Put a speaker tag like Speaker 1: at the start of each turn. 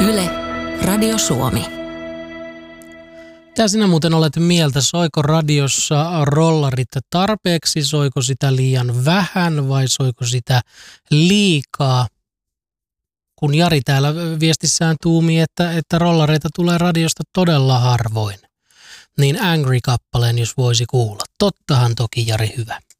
Speaker 1: Yle, Radio Suomi.
Speaker 2: Mitä sinä muuten olet mieltä? Soiko radiossa rollarit tarpeeksi? Soiko sitä liian vähän vai soiko sitä liikaa? Kun Jari täällä viestissään tuumii, että rollareita tulee radiosta todella harvoin, niin Angry-kappaleen jos voisi kuulla. Tottahan toki, Jari, hyvä.